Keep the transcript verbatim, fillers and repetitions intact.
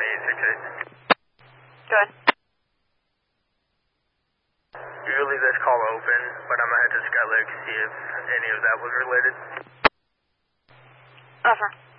eight six eight. Go ahead. You can leave this call open, but I'm going to head to Sky Lake to see if any of that was related. Over.